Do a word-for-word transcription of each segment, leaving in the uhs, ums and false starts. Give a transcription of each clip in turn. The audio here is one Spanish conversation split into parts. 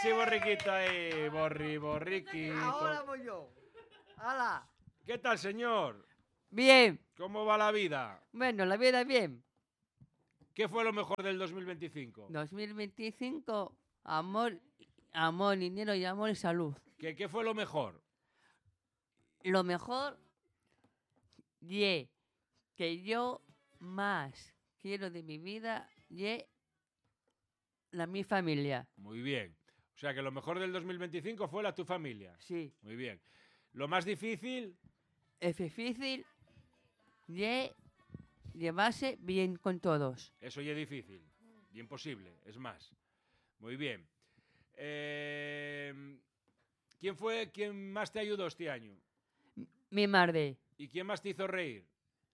sí, borriquito ahí. Borri, borriquito. Ahora voy yo. ¡Hala! ¿Qué tal, señor? Bien. ¿Cómo va la vida? Bueno, la vida bien. ¿Qué fue lo mejor del dos mil veinticinco? dos mil veinticinco, amor, amor, dinero y amor y salud. ¿Qué, qué fue lo mejor? Lo mejor, ye, que yo más quiero de mi vida, ye, la mi familia. Muy bien. O sea que lo mejor del dos mil veinticinco fue la tu familia. Sí. Muy bien. Lo más difícil, Es difícil, ye, llevarse bien con todos. eso ya es difícil. Bien posible, es más. Muy bien. Eh, ¿Quién fue quien más te ayudó este año? Mi madre, ¿Y quién más te hizo reír?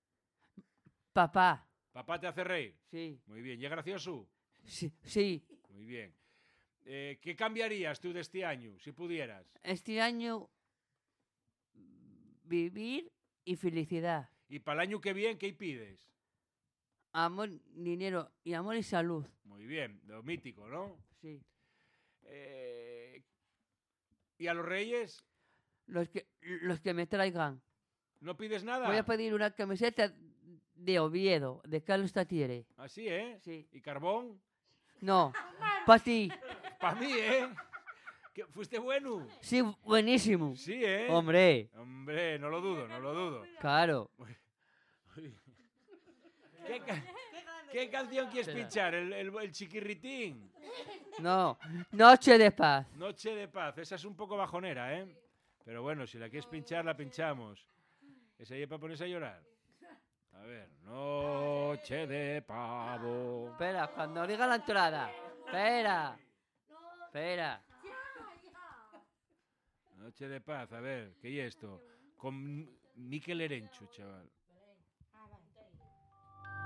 papá, ¿Papá te hace reír? sí, Muy bien. ¿Y es gracioso? sí, sí. Muy bien. Eh, ¿Qué cambiarías tú de este año, si pudieras? Este año, vivir y felicidad. Y para el año que viene, ¿qué pides? Amor, dinero y amor y salud. Muy bien, lo mítico, ¿no? Sí. Eh, ¿Y a los reyes? Los que, los que me traigan. ¿No pides nada? Voy a pedir una camiseta de Oviedo, de Carlos Tatiere. Así, ¿eh? Sí. ¿Y carbón? No, para ti. Para mí, ¿eh? ¿Que ¿Fuiste bueno? Sí, buenísimo. Sí, ¿eh? Hombre, Hombre, no lo dudo, no lo dudo. claro. ¿Qué, ca- qué canción quieres pinchar? ¿El, el, el chiquirritín? No, Noche de Paz. Noche de paz. Esa es un poco bajonera, ¿eh? Pero bueno, si la quieres pinchar, la pinchamos. ¿Esa ya es para ponerse a llorar? A ver. Noche de pavo. Espera, cuando diga la entrada. Espera. Espera. Noche de paz, a ver, ¿qué es esto? Con Miquel Erenchu, chaval.